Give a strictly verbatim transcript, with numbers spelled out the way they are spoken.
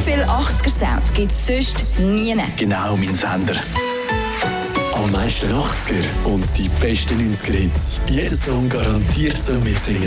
viel achtziger-Sound gibt es sonst nie. Genau, mein Sender. Am meisten achtziger und die besten neunziger Hits. Jeder Song garantiert zum Mitsingen.